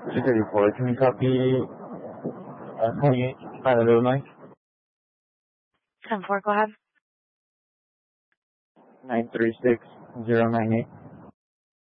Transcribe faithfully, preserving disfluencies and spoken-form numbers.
two thirty-four, can you copy uh, twenty-eight, Pilot, Illinois? ten four, go ahead. nine three six zero nine eight.